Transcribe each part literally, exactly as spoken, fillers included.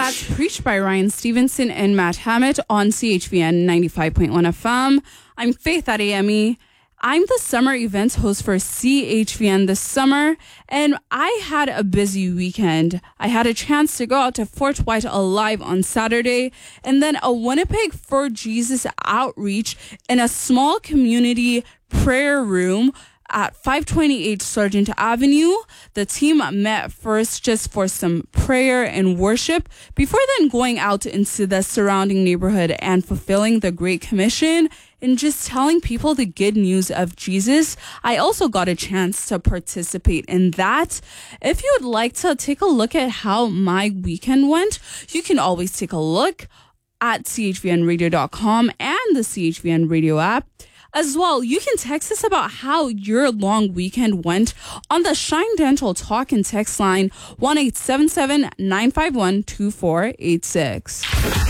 That's Preached by Ryan Stevenson and Matt Hammett on C H V N ninety-five point one F M. I'm Faith Adeyemi. I'm the summer events host for C H V N this summer, and I had a busy weekend. I had a chance to go out to Fort White Alive on Saturday, and then a Winnipeg for Jesus outreach in a small community prayer room at five twenty-eight Sargent Avenue. The team met first just for some prayer and worship before then going out into the surrounding neighborhood and fulfilling the Great Commission and just telling people the good news of Jesus. I also got a chance to participate in that. If you would like to take a look at how my weekend went, you can always take a look at C H V N radio dot com and the C H V N radio app. As well, you can text us about how your long weekend went on the Shine Dental Talk and Text line one eight seven seven, nine five one, two four eight six.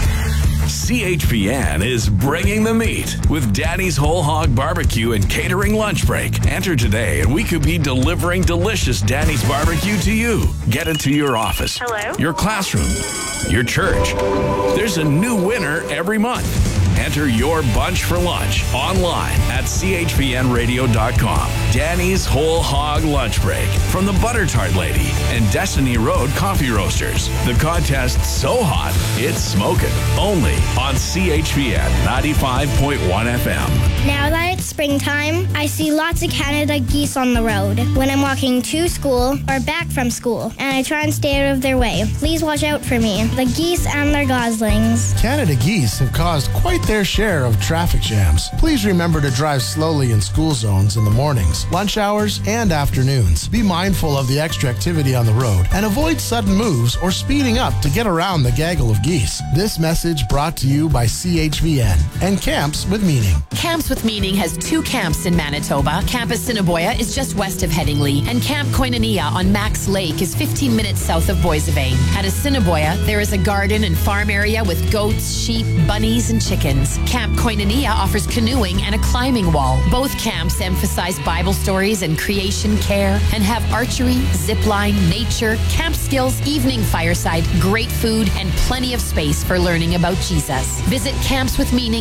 C H V N is bringing the meat with Danny's Whole Hog Barbecue and Catering Lunch Break. Enter today and we could be delivering delicious Danny's Barbecue to you. Get it to your office, Hello? your classroom, your church. There's a new winner every month. Enter your bunch for lunch online at C H V N radio dot com. Danny's Whole Hog Lunch Break from the Butter Tart Lady and Destiny Road Coffee Roasters. The contest's so hot, it's smoking. Only on C H V N ninety-five point one F M. Now that it's springtime, I see lots of Canada geese on the road when I'm walking to school or back from school, and I try and stay out of their way. Please watch out for me, the geese and their goslings. Canada geese have caused quite their share of traffic jams. Please remember to drive slowly in school zones in the mornings, lunch hours, and afternoons. Be mindful of the extra activity on the road and avoid sudden moves or speeding up to get around the gaggle of geese. This message brought to you by C H V N and Camps with Meaning. Camps with Meaning has two camps in Manitoba. Camp Assiniboia is just west of Headingley, and Camp Koinonia on Max Lake is fifteen minutes south of Boissevain. At Assiniboia, there is a garden and farm area with goats, sheep, bunnies, and chickens. Camp Koinonia offers canoeing and a climbing wall. Both camps emphasize Bible stories and creation care and have archery, zip line, nature, camp skills, evening fireside, great food, and plenty of space for learning about Jesus. Visit Camps with Meaning